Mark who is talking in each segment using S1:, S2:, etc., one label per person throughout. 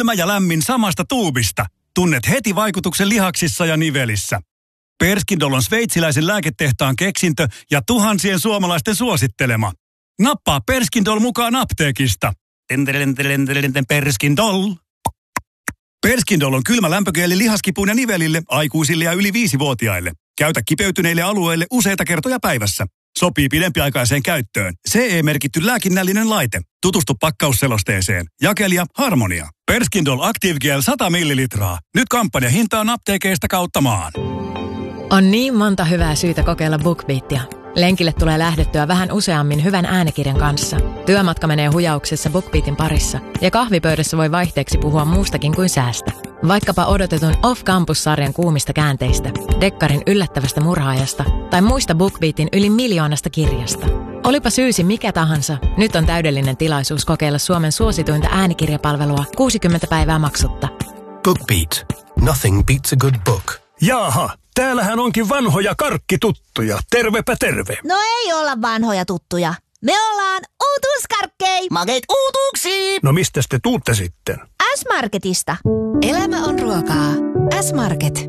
S1: kylmä ja lämmin samasta tuubista. Tunnet heti vaikutuksen lihaksissa ja nivelissä. Perskindol on sveitsiläisen lääketehtaan keksintö ja tuhansien suomalaisten suosittelema. Nappaa Perskindol mukaan apteekista. Perskindol. Perskindol on kylmä lämpögeeli lihaskipuun ja nivelille, aikuisille ja yli 5-vuotiaille. Käytä kipeytyneille alueille useita kertoja päivässä. Sopii pidempiaikaiseen käyttöön. CE-merkitty lääkinnällinen laite. Tutustu pakkausselosteeseen. Jakelija Harmonia. Perskindol Active Gel 100 millilitraa. Nyt kampanjahintaan apteekeista kautta maan.
S2: On niin monta hyvää syytä kokeilla BookBeatia. Lenkille tulee lähdettyä vähän useammin hyvän äänikirjan kanssa. Työmatka menee hujauksessa BookBeatin parissa. Ja kahvipöydässä voi vaihteeksi puhua muustakin kuin säästä. Vaikkapa odotetun Off-Campus-sarjan kuumista käänteistä, Dekkarin yllättävästä murhaajasta tai muista BookBeatin yli 1 miljoonasta kirjasta. Olipa syysi mikä tahansa, nyt on täydellinen tilaisuus kokeilla Suomen suosituinta äänikirjapalvelua 60 päivää maksutta.
S3: BookBeat. Nothing beats a good book.
S4: Jaaha, täällähän onkin vanhoja karkkituttuja. Tervepä terve.
S5: No ei olla vanhoja tuttuja. Me ollaan uutuuskarkkei. Makeet uutuuksiin.
S4: No mistäs te tuutte sitten?
S5: S-Marketista.
S2: Elämä on ruokaa. S-Market.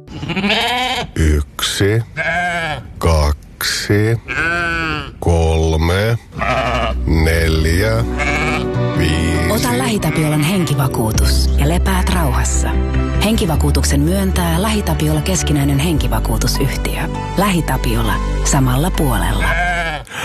S6: 1, 2, 3, 4, 5.
S7: Ota LähiTapiolan henkivakuutus ja lepäät rauhassa. Henkivakuutuksen myöntää LähiTapiola keskinäinen henkivakuutusyhtiö. LähiTapiola. Samalla puolella.